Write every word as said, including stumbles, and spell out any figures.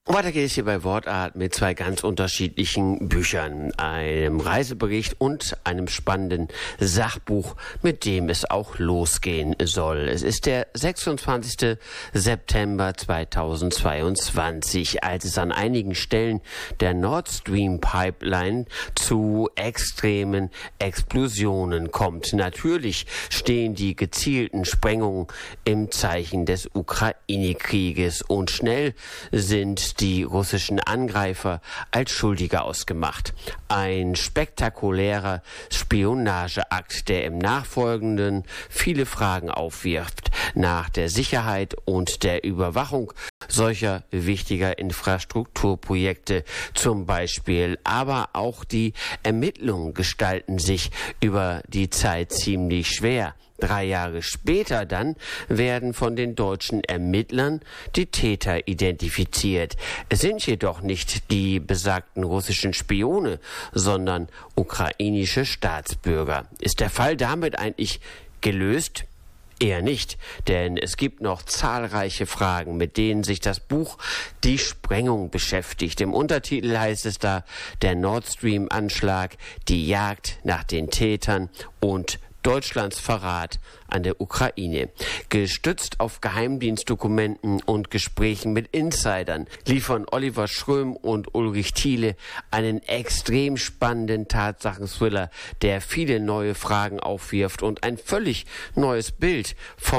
Weiter geht es hier bei Wortart mit zwei ganz unterschiedlichen Büchern, einem Reisebericht und einem spannenden Sachbuch, mit dem es auch losgehen soll. Es ist der sechsundzwanzigste September zweitausendzweiundzwanzig, als es an einigen Stellen der Nord Stream Pipeline zu extremen Explosionen kommt. Natürlich stehen die gezielten Sprengungen im Zeichen des Ukraine-Krieges und schnell sind die russischen Angreifer als Schuldige ausgemacht. Ein spektakulärer Spionageakt, der im Nachfolgenden viele Fragen aufwirft nach der Sicherheit und der Überwachung solcher wichtiger Infrastrukturprojekte zum Beispiel. Aber auch die Ermittlungen gestalten sich über die Zeit ziemlich schwer. Drei Jahre später dann werden von den deutschen Ermittlern die Täter identifiziert. Es sind jedoch nicht die besagten russischen Spione, sondern ukrainische Staatsbürger. Ist der Fall damit eigentlich gelöst? Eher nicht, denn es gibt noch zahlreiche Fragen, mit denen sich das Buch Die Sprengung beschäftigt. Im Untertitel heißt es da: Der Nord Stream-Anschlag, die Jagd nach den Tätern und Deutschlands Verrat an der Ukraine. Gestützt auf Geheimdienstdokumenten und Gesprächen mit Insidern liefern Oliver Schröm und Ulrich Thiele einen extrem spannenden Tatsachenthriller, der viele neue Fragen aufwirft und ein völlig neues Bild vom